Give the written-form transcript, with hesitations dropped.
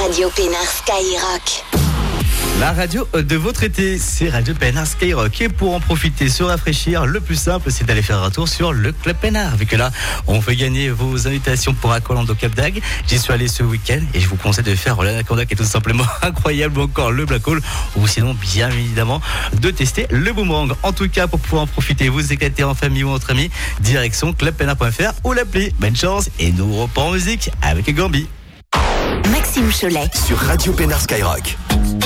Radio Pénard Skyrock. La radio de votre été, c'est Radio Pénard Skyrock. Et pour en profiter, se rafraîchir, le plus simple, c'est d'aller faire un tour sur le Club Pénard. Vu que là, on fait gagner vos invitations pour Aqualand au Cap d'Agde. J'y suis allé ce week-end et je vous conseille de faire l'Anaconda qui est tout simplement incroyable, ou encore le Black Hole, ou sinon, bien évidemment, de tester le boomerang. En tout cas, pour pouvoir en profiter, vous éclater en famille ou entre amis, direction clubpénard.fr ou l'appli. Bonne chance et nous reprend en musique avec Gambi. Maxime Cholet sur Radio Pénard Skyrock.